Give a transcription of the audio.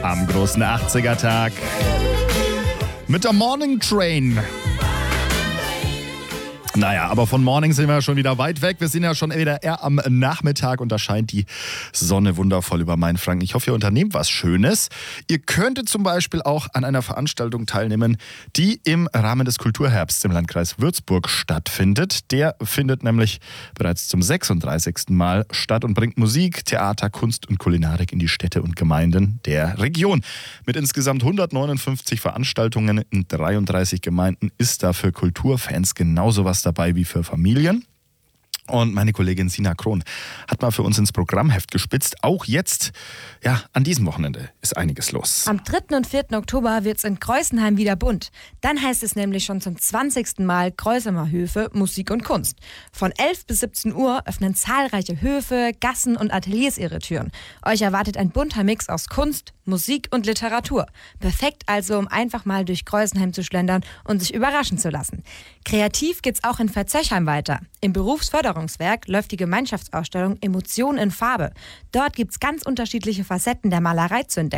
am großen 80er-Tag mit der Morning Train. Naja, aber von Morning sind wir schon wieder weit weg. Wir sind ja schon wieder eher am Nachmittag und da scheint die Sonne wundervoll über Mainfranken. Ich hoffe, ihr unternehmt was Schönes. Ihr könntet zum Beispiel auch an einer Veranstaltung teilnehmen, die im Rahmen des Kulturherbsts im Landkreis Würzburg stattfindet. Der findet nämlich bereits zum 36. Mal statt und bringt Musik, Theater, Kunst und Kulinarik in die Städte und Gemeinden der Region. Mit insgesamt 159 Veranstaltungen in 33 Gemeinden ist da für Kulturfans genauso was dabei wie für Familien. Und meine Kollegin Sina Krohn hat mal für uns ins Programmheft gespitzt. Auch jetzt, ja, an diesem Wochenende ist einiges los. Am 3. und 4. Oktober wird es in Kreuzenheim wieder bunt. Dann heißt es nämlich schon zum 20. Mal Kreuzemer Höfe, Musik und Kunst. Von 11 bis 17 Uhr öffnen zahlreiche Höfe, Gassen und Ateliers ihre Türen. Euch erwartet ein bunter Mix aus Kunst, Musik und Literatur. Perfekt also, um einfach mal durch Kreuzenheim zu schlendern und sich überraschen zu lassen. Kreativ geht's auch in Verzöchheim weiter. Im Berufsförderungswerk läuft die Gemeinschaftsausstellung Emotionen in Farbe. Dort gibt's ganz unterschiedliche Facetten der Malerei zu entdecken.